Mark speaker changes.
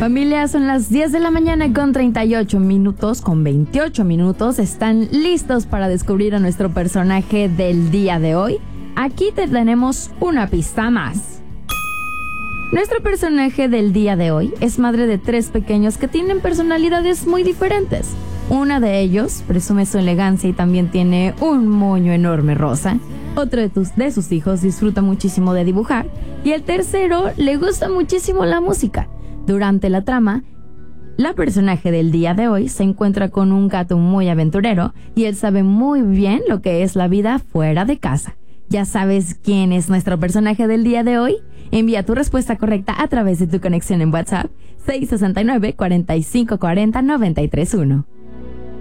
Speaker 1: Familia, son las 10 de la mañana con 38 minutos, con 28 minutos. ¿Están listos para descubrir a nuestro personaje del día de hoy? Aquí te tenemos una pista más. Nuestro personaje del día de hoy es madre de 3 pequeños que tienen personalidades muy diferentes. Una de ellos presume su elegancia y también tiene un moño enorme rosa. Otro de sus hijos disfruta muchísimo de dibujar. Y el tercero le gusta muchísimo la música. Durante la trama, la personaje del día de hoy se encuentra con un gato muy aventurero y él sabe muy bien lo que es la vida fuera de casa. ¿Ya sabes quién es nuestro personaje del día de hoy? Envía tu respuesta correcta a través de tu conexión en WhatsApp 669 4540 931.